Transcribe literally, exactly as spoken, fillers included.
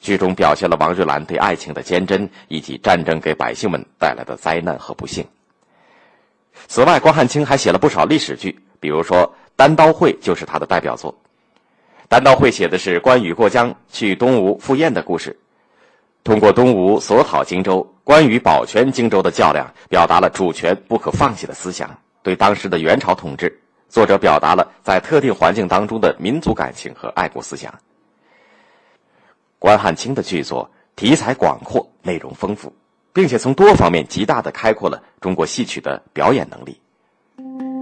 剧中表现了王瑞兰对爱情的坚贞，以及战争给百姓们带来的灾难和不幸。此外，关汉卿还写了不少历史剧，比如说《单刀会》就是他的代表作。《单刀会》写的是关羽过江去东吴赴宴的故事，通过东吴索讨荆州、关羽保全荆州的较量，表达了主权不可放弃的思想。对当时的元朝统治，作者表达了在特定环境当中的民族感情和爱国思想。关汉卿的剧作题材广阔，内容丰富，并且从多方面极大地开阔了中国戏曲的表演能力。